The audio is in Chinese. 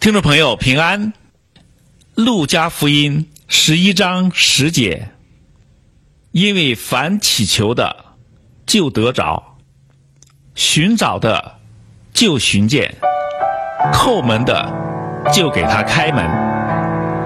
听众朋友平安，路加福音11章10节，因为凡祈求的就得着，寻找的就寻见，叩门的就给他开门。